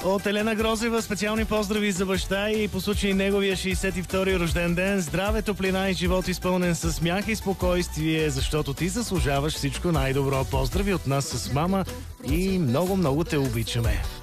От Елена Грозева специални поздрави за баща и по случай неговия 62-и рожден ден. Здраве, топлина и живот изпълнен с смях и спокойствие, защото ти заслужаваш всичко най-добро. Поздрави от нас с мама и много, много те обичаме.